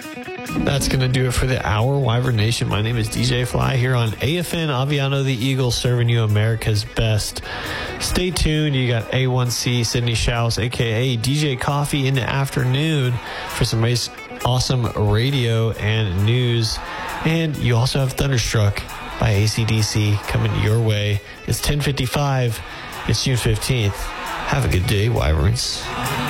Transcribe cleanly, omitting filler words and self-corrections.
That's going to do it for the hour, Wyvern Nation. My name is DJ Fly here on AFN Aviano the Eagle, serving you America's best. Stay tuned. You got A1C, Sydney Shouse, a.k.a. DJ Coffee, in the afternoon for some awesome radio and news. And you also have Thunderstruck by AC/DC coming your way. It's 10:55. It's June 15th. Have a good day, Wyverns.